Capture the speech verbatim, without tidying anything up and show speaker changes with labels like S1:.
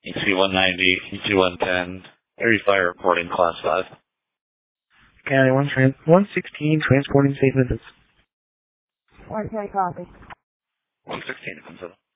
S1: E C one ninety, E C one ten, Area Fire reporting class five.
S2: County one, trans one sixteen, transporting safe visits.
S3: one ten copy.
S1: one sixteen,